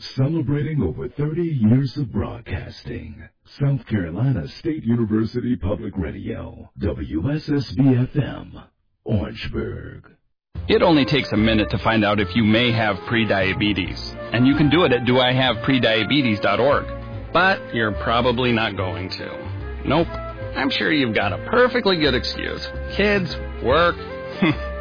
Celebrating over 30 years of broadcasting. South Carolina State University Public Radio, WSSB-FM, Orangeburg. It only takes a minute to find out if you may have prediabetes, and you can do it at doihaveprediabetes.org. But you're probably not going to. Nope. I'm sure you've got a perfectly good excuse. Kids, work,